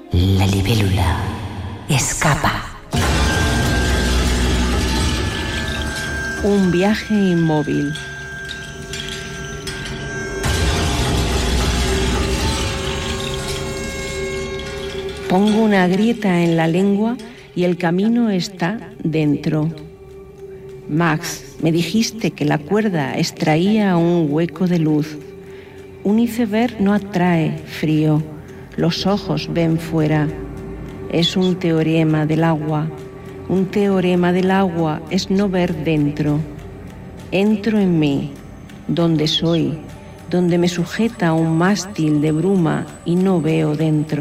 La libélula escapa. Un viaje inmóvil. Pongo una grieta en la lengua y el camino está dentro. Max, me dijiste que la cuerda extraía un hueco de luz. Un iceberg no atrae frío, los ojos ven fuera. Es un teorema del agua. Un teorema del agua es no ver dentro. Entro en mí, donde soy, donde me sujeta un mástil de bruma y no veo dentro.